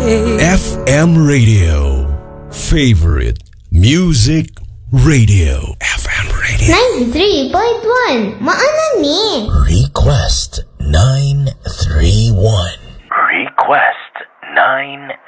FM Radio. Favorite Music Radio. FM Radio. 93.1 Maanan ni Request 931. Request 931.